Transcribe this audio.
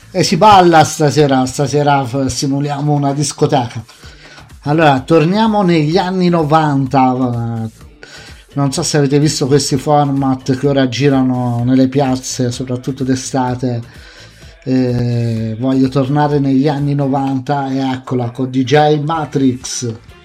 E si balla stasera simuliamo una discoteca. Allora, torniamo negli anni 90. Non so se avete visto questi format che ora girano nelle piazze, soprattutto d'estate. Voglio tornare negli anni 90 e eccola con DJ Matrix.